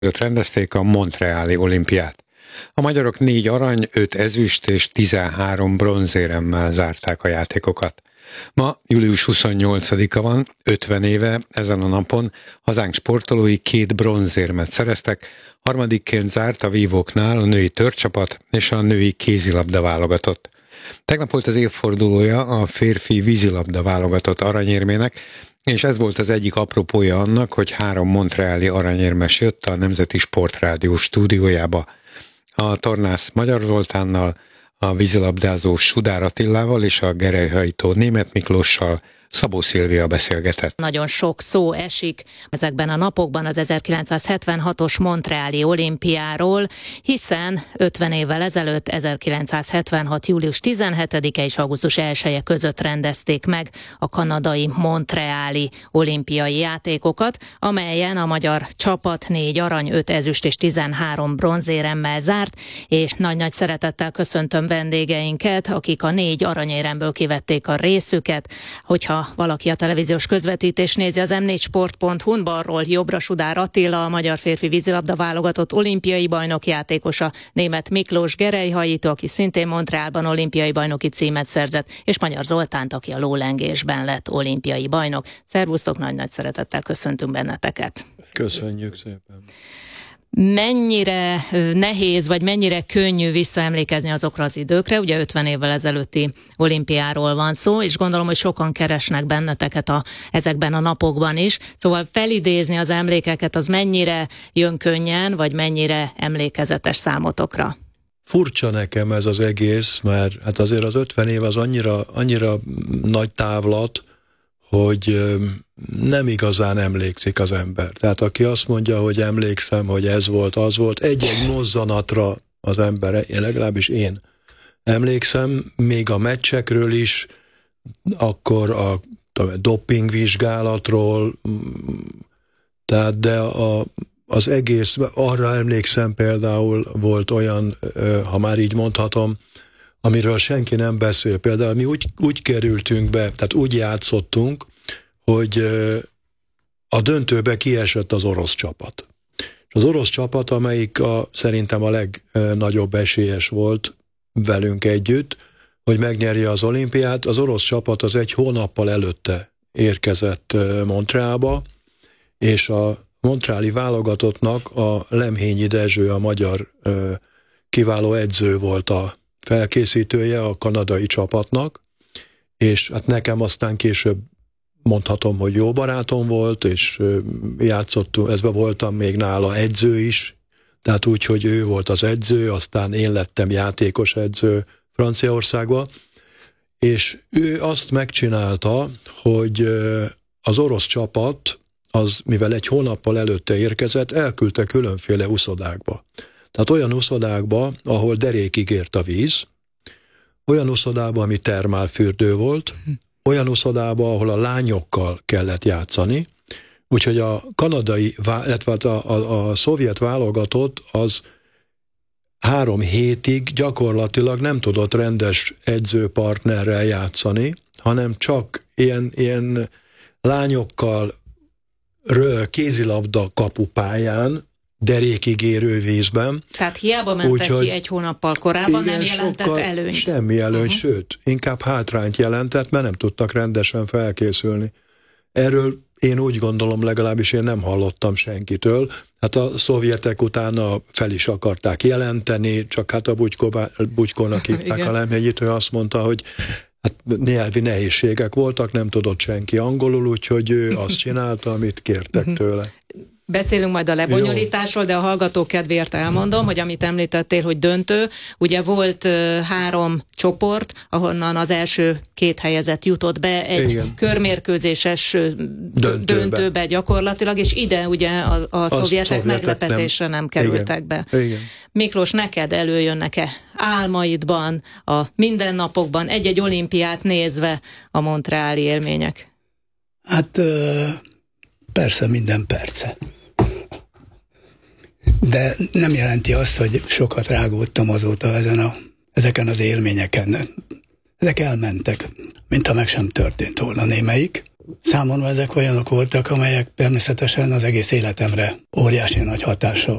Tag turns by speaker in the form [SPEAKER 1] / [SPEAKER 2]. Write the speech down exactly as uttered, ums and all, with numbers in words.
[SPEAKER 1] rendezték a Montreali olimpiát. A magyarok négy arany, öt ezüst és tizenhárom bronzéremmel zárták a játékokat. Ma július huszonnyolcadika van, ötven éve ezen a napon hazánk sportolói két bronzérmet szereztek, harmadikként zárt a vívóknál a női törcsapat és a női kézilabda válogatott. Tegnap volt az évfordulója a férfi vízilabda válogatott aranyérmének, és ez volt az egyik apropója annak, hogy három montreali aranyérmes jött a Nemzeti Sportrádió stúdiójába. A tornász Magyar Zoltánnal, a vízilabdázó Sudár Attilával és a gerelyhajtó Németh Miklóssal Szabó Szilvia beszélgetett.
[SPEAKER 2] Nagyon sok szó esik ezekben a napokban az ezerkilencszázhetvenhatos Montreali olimpiáról, hiszen ötven évvel ezelőtt ezerkilencszázhetvenhat. július tizenhetedike és augusztus elseje között rendezték meg a kanadai Montreali olimpiai játékokat, amelyen a magyar csapat négy arany, öt ezüst és tizenhárom bronzéremmel zárt, és nagy-nagy szeretettel köszöntöm vendégeinket, akik a négy aranyéremből kivették a részüket. Hogyha valaki a televíziós közvetítést nézi az em négy sport pont hu-n, balról jobbra Sudár Attila, a magyar férfi vízilabda válogatott olimpiai bajnok játékosa, Németh Miklós gerelyhajító, aki szintén Montrealban olimpiai bajnoki címet szerzett, és Magyar Zoltánt, aki a lólengésben lett olimpiai bajnok. Szervusztok, nagy-nagy szeretettel köszöntünk benneteket.
[SPEAKER 3] Köszönjük szépen.
[SPEAKER 2] Mennyire nehéz, vagy mennyire könnyű visszaemlékezni azokra az időkre, ugye ötven évvel ezelőtti olimpiáról van szó, és gondolom, hogy sokan keresnek benneteket a, ezekben a napokban is, szóval felidézni az emlékeket, az mennyire jön könnyen, vagy mennyire emlékezetes számotokra?
[SPEAKER 3] Furcsa nekem ez az egész, mert hát azért az ötven év az annyira, annyira nagy távlat, hogy nem igazán emlékszik az ember. Tehát aki azt mondja, hogy emlékszem, hogy ez volt, az volt, egy-egy mozzanatra az ember, én legalábbis én emlékszem, még a meccsekről is, akkor a dopingvizsgálatról, tehát de a, az egész, arra emlékszem például volt olyan, ha már így mondhatom, amiről senki nem beszél. Például mi úgy, úgy kerültünk be, tehát úgy játszottunk, hogy a döntőbe kiesett az orosz csapat. Az orosz csapat, amelyik a, szerintem a legnagyobb esélyes volt velünk együtt, hogy megnyerje az olimpiát, az orosz csapat az egy hónappal előtte érkezett Montrealba, és a montreali válogatottnak a Lemhényi Dezső, a magyar kiváló edző volt a felkészítője a kanadai csapatnak, és hát nekem aztán később mondhatom, hogy jó barátom volt, és játszottunk, ezben voltam még nála edző is, tehát úgy, hogy ő volt az edző, aztán én lettem játékos edző Franciaországban, és ő azt megcsinálta, hogy az orosz csapat, az, mivel egy hónappal előtte érkezett, elküldte különféle uszodákba. Tehát olyan uszodákba, ahol derékig ért a víz, olyan uszodába, ami termálfürdő volt, olyan uszodába, ahol a lányokkal kellett játszani, úgyhogy a kanadai, illetve a, a, a szovjet válogatott az három hétig gyakorlatilag nem tudott rendes edzőpartnerrel játszani, hanem csak ilyen, ilyen lányokkal kézilabda kapupályán, derékig érő vízben.
[SPEAKER 2] Tehát hiába mentek
[SPEAKER 3] úgy,
[SPEAKER 2] ki egy hónappal korábban,
[SPEAKER 3] igen,
[SPEAKER 2] nem jelentett előnyt.
[SPEAKER 3] Semmi előnyt, uh-huh. Sőt, inkább hátrányt jelentett, mert nem tudtak rendesen felkészülni. Erről én úgy gondolom, legalábbis én nem hallottam senkitől. Hát a szovjetek utána fel is akarták jelenteni, csak hát a Bugykónak hívták a Lemhényit, ő azt mondta, hogy hát nyelvi nehézségek voltak, nem tudott senki angolul, úgyhogy ő azt csinálta, amit kértek tőle.
[SPEAKER 2] Beszélünk majd a lebonyolításról, de a hallgatók kedvéért elmondom, hogy amit említettél, hogy döntő, ugye volt uh, három csoport, ahonnan az első két helyezett jutott be egy Igen. körmérkőzéses döntőbe. döntőbe gyakorlatilag, és ide ugye a, a szovjetek meglepetésre nem, nem kerültek Igen. be.
[SPEAKER 3] Igen.
[SPEAKER 2] Miklós, neked előjönnek-e álmaidban, a mindennapokban, egy-egy olimpiát nézve a montreali élmények?
[SPEAKER 4] Hát uh, persze minden perce. De nem jelenti azt, hogy sokat rágódtam azóta ezen a, ezeken az élményeken. Ezek elmentek, mintha meg sem történt volna némelyik. számomra ezek olyanok voltak, amelyek természetesen az egész életemre óriási nagy hatással